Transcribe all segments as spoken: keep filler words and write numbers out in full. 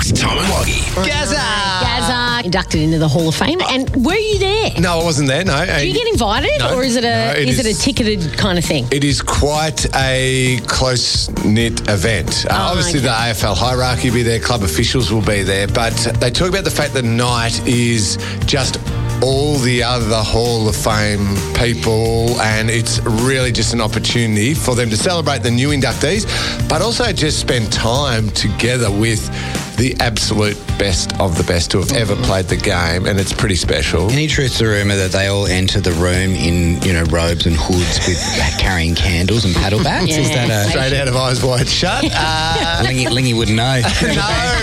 Tom and Loggy. Gazza! Gazza inducted into the Hall of Fame. And were you there? No, I wasn't there, no. Do you get invited No, or is it a no, it is, is- it a ticketed kind of thing? It is quite a close-knit event. Uh, Oh, obviously, okay. the A F L hierarchy will be there, club officials will be there, but they talk about the fact that night is just all the other Hall of Fame people, and it's really just an opportunity for them to celebrate the new inductees, but also just spend time together with the absolute best of the best who have ever played the game, and it's pretty special. Any truth to the rumour that they all enter the room in, you know, robes and hoods with carrying candles and paddle bats? Yeah. Is that a... Straight out of Eyes Wide Shut. Uh, Lingy, Lingy wouldn't know. no,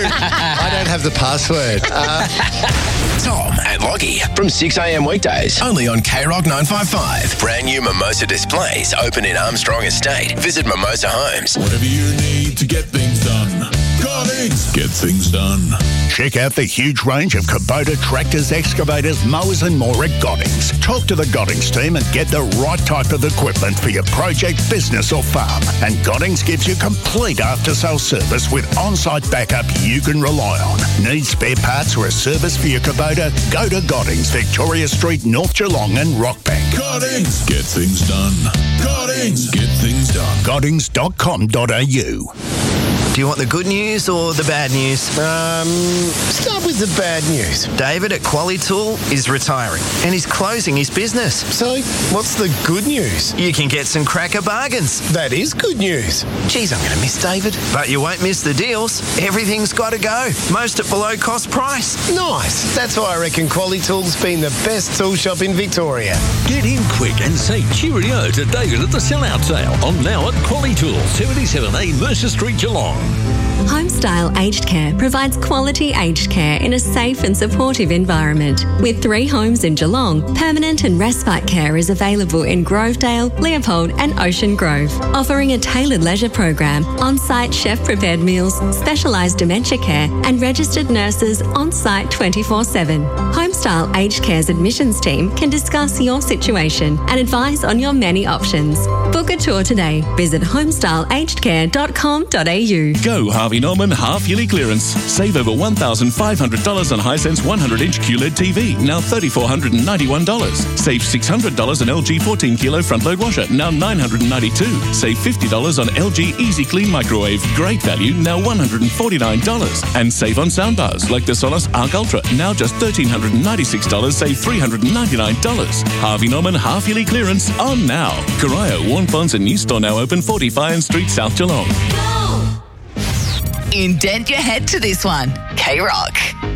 I don't have the password. Uh, Tom and Loggy from six a.m. weekdays. Only on K Rock nine fifty-five. Brand new Mimosa displays open in Armstrong Estate. Visit Mimosa Homes. Whatever you need to get things done. Goddings. Get things done. Check out the huge range of Kubota tractors, excavators, mowers and more at Goddings. Talk to the Goddings team and get the right type of equipment for your project, business or farm. And Goddings gives you complete after-sale service with on-site backup you can rely on. Need spare parts or a service for your Kubota? Go to Goddings, Victoria Street, North Geelong and Rockbank. Goddings. Get things done. Goddings. Get things done. Goddings dot com dot a u. Do you want the good news or the bad news? Um, start with the bad news. David at Qualitool is retiring and he's closing his business. So, what's the good news? You can get some cracker bargains. That is good news. Geez, I'm going to miss David. But you won't miss the deals. Everything's got to go. Most at below cost price. Nice. That's why I reckon Qualitool's been the best tool shop in Victoria. Get in quick and say cheerio to David at the sellout sale on now at Qualitool, seventy-seven A Mercer Street, Geelong. Homestyle Aged Care provides quality aged care in a safe and supportive environment. With three homes in Geelong, permanent and respite care is available in Grovedale, Leopold and Ocean Grove, offering a tailored leisure program, on-site chef-prepared meals, specialised dementia care and registered nurses on-site twenty-four seven. Homestyle Aged Care's admissions team can discuss your situation and advise on your many options. Book a tour today. Visit homestyle aged care dot com dot a u. Go Harvey Norman half-yearly clearance. Save over one thousand five hundred dollars on Hisense one hundred inch Q L E D T V, now three thousand four hundred ninety-one dollars. Save six hundred dollars on L G fourteen kilo front-load washer, now nine hundred ninety-two dollars. Save fifty dollars on L G Easy Clean microwave, great value, now one hundred forty-nine dollars. And save on soundbars like the Sonos Arc Ultra, now just one thousand three hundred ninety-six dollars, save three hundred ninety-nine dollars. Harvey Norman half-yearly clearance on now. Corio, Warnfonts and new store now open, forty Fian Street, South Geelong. Indent your head to this one. K Rock.